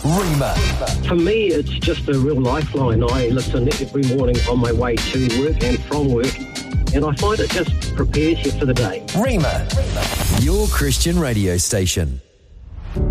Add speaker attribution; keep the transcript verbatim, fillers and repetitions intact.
Speaker 1: Rima.
Speaker 2: For me, it's just a real lifeline. I listen every morning on my way to work and from work, and I find it just prepares you for the day.
Speaker 1: Rima, your Christian radio station.